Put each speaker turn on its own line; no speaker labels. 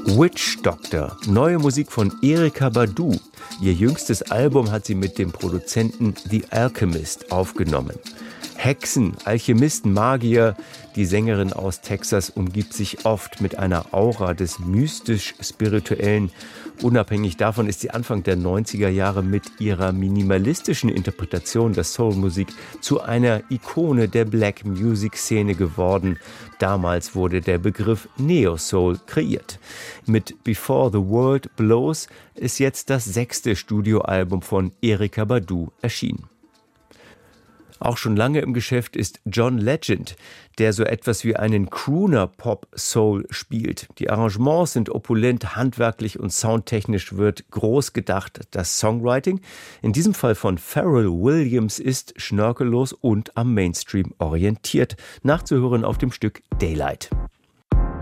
Witch Doctor, neue Musik von Erykah Badu. Ihr jüngstes Album hat sie mit dem Produzenten The Alchemist aufgenommen. Hexen, Alchemisten, Magier. Die Sängerin aus Texas umgibt sich oft mit einer Aura des mystisch-spirituellen. Unabhängig davon ist sie Anfang der 90er Jahre mit ihrer minimalistischen Interpretation der Soulmusik zu einer Ikone der Black Music Szene geworden. Damals wurde der Begriff Neo-Soul kreiert. Mit Before the World Blows ist jetzt das 6. Studioalbum von Erykah Badu erschienen. Auch schon lange im Geschäft ist John Legend, der so etwas wie einen Crooner-Pop-Soul spielt. Die Arrangements sind opulent, handwerklich und soundtechnisch wird groß gedacht. Das Songwriting, in diesem Fall von Pharrell Williams, ist schnörkellos und am Mainstream orientiert. Nachzuhören auf dem Stück Daylight.